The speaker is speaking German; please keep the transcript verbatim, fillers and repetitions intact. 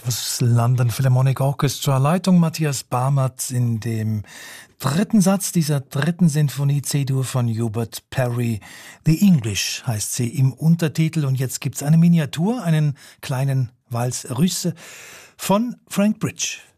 Das London Philharmonic Orchestra, Leitung Matthias Barmert in dem dritten Satz dieser dritten Sinfonie C-Dur von Hubert Parry. The English heißt sie im Untertitel und jetzt gibt's eine Miniatur, einen kleinen Vals Russe von Frank Bridge.